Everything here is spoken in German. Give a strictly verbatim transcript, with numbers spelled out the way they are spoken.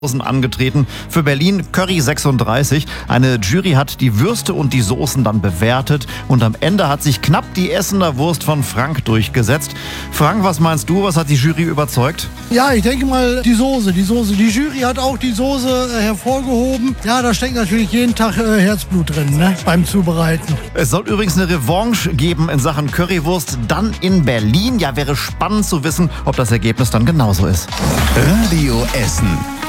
angetreten. Für Berlin Curry sechsunddreißig. Eine Jury hat die Würste und die Soßen dann bewertet und am Ende hat sich knapp die Essener Wurst von Frank durchgesetzt. Frank, was meinst du? Was hat die Jury überzeugt? Ja, ich denke mal die Soße, die Soße. Die Jury hat auch die Soße äh, hervorgehoben. Ja, da steckt natürlich jeden Tag äh, Herzblut drin, ne, beim Zubereiten. Es soll übrigens eine Revanche geben in Sachen Currywurst, dann in Berlin. Ja, wäre spannend zu wissen, ob das Ergebnis dann genauso ist. Radio Essen.